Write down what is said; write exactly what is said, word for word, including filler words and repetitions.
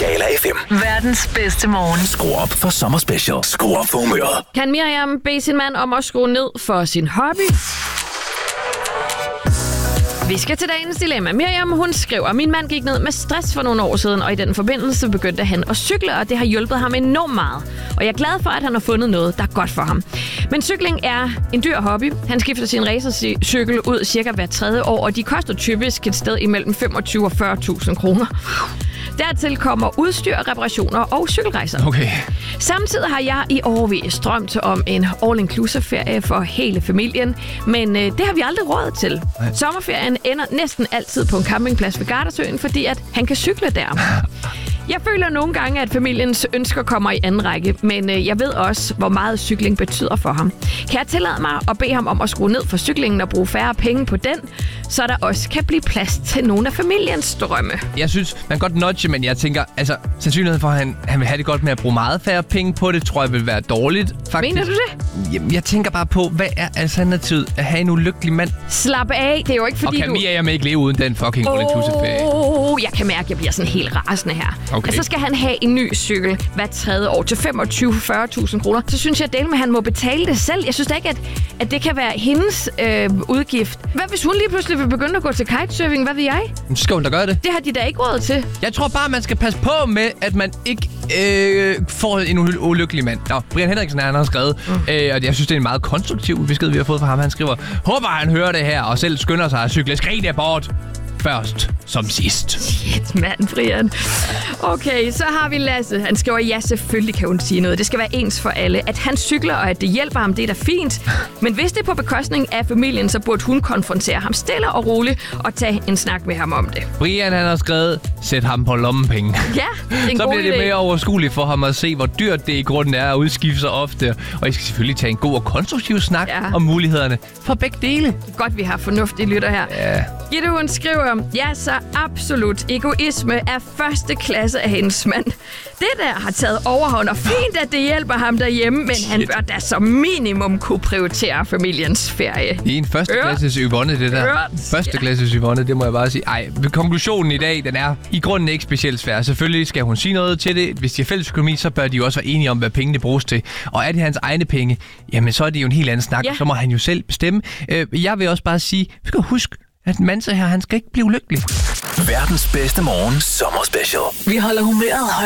Skala F M. Verdens bedste morgen. Skru op for sommerspecial. Skru op for humøret. Kan Miriam bede sin mand om at skrue ned for sin hobby? Vi skal til dagens dilemma. Miriam, hun skriver, min mand gik ned med stress for nogle år siden, og i den forbindelse begyndte han at cykle, og det har hjulpet ham enormt meget. Og jeg er glad for, at han har fundet noget, der er godt for ham. Men cykling er en dyr hobby. Han skifter sin racercykel ud cirka hver tredje år, og de koster typisk et sted imellem femogtyve og fyrre tusind kroner. Dertil kommer udstyr, reparationer og cykelrejser. Okay. Samtidig har jeg i årevis drømt om en all-inclusive-ferie for hele familien, men øh, det har vi aldrig råd til. Nej. Sommerferien ender næsten altid på en campingplads ved Gardasøen, fordi at han kan cykle der. Jeg føler nogle gange, at familiens ønsker kommer i anden række, men øh, jeg ved også, hvor meget cykling betyder for ham. Kan jeg tillade mig at bede ham om at skrue ned for cyklingen og bruge færre penge på den, så der også kan blive plads til nogle af familiens drømme? Jeg synes, man kan godt nudge, men jeg tænker, altså, sandsynligheden for, at han, han vil have det godt med at bruge meget færre penge på det, tror jeg vil være dårligt, faktisk. Mener du det? Jamen, jeg tænker bare på, hvad er alternativet at have en ulykkelig mand? Slap af, det er jo ikke fordi du... Og kan du... Miriam ikke leve uden den fucking all inclusive ferie? Åh, jeg kan mærke, at jeg bliver sådan helt rasende her. Okay. Og så skal han have en ny cykel hver tredje år til femogtyve til fyrre tusind kroner. Så synes jeg, at Delme, han må betale det selv. Jeg synes da ikke, at, at det kan være hendes øh, udgift. Hvad hvis hun lige pludselig vil begynde at gå til kitesurfing? Hvad ved jeg? Så skal hun da gøre det. Det har de da ikke råd til. Jeg tror bare, man skal passe på med, at man ikke øh, får en ulykkelig mand. Nå, Brian Henriksen han har skrevet, mm. øh, og jeg synes, det er en meget konstruktiv besked, vi har fået fra ham. Han skriver, håber han hører det her, og selv skynder sig at cykle skridt bort. Først som sidst. Shit, mand, Brian. Okay, så har vi Lasse. Han skriver, ja, selvfølgelig kan hun sige noget. Det skal være ens for alle. At han cykler, og at det hjælper ham, det er da fint. Men hvis det er på bekostning af familien, så burde hun konfrontere ham stille og roligt og tage en snak med ham om det. Brian, han har skrevet, sæt ham på lommepenge. Ja, det er en så god bliver det idé. mere overskueligt for ham at se, hvor dyrt det i grunden er at udskifte sig ofte. Og I skal selvfølgelig tage en god og konstruktiv snak ja. om mulighederne for begge dele. Godt, vi har fornuftige lytter her. Ja. Gitte, hun skriver, ja, så absolut. Egoisme er første klasse af hendes mand. Det der har taget overhånd, og fint, at det hjælper ham derhjemme, men Shit. han bør da som minimum kunne prioritere familiens ferie. Det er en førsteklasses Yvonne, det der. Førsteklasses Yvonne, det må jeg bare sige. Ej, konklusionen i dag, den er i grunden ikke specielt svær. Selvfølgelig skal hun sige noget til det. Hvis de har fælles økonomi, så bør de jo også være enige om, hvad pengene bruges til. Og er det hans egne penge, jamen så er det jo en helt anden snak. Ja. Så må han jo selv bestemme. Jeg vil også bare sige, vi skal huske, at Manse her, han skal ikke blive ulykkelig. Verdens bedste morgen sommerspecial. Vi holder humøret højt.